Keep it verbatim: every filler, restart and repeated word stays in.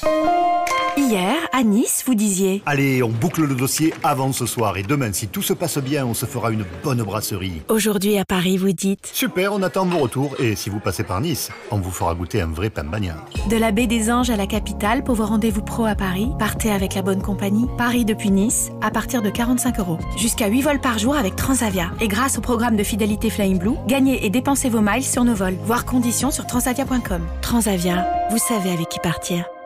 Hier, à Nice, vous disiez... Allez, on boucle le dossier avant ce soir. Et demain, si tout se passe bien, on se fera une bonne brasserie. Aujourd'hui, à Paris, vous dites... Super, on attend vos retours. Et si vous passez par Nice, on vous fera goûter un vrai pain bagnard. De la baie des Anges à la capitale, pour vos rendez-vous pro à Paris, partez avec la bonne compagnie. Paris depuis Nice, à partir de quarante-cinq euros. Jusqu'à huit vols par jour avec Transavia. Et grâce au programme de fidélité Flying Blue, gagnez et dépensez vos miles sur nos vols. Voir conditions sur transavia point com. Transavia, vous savez avec qui partir.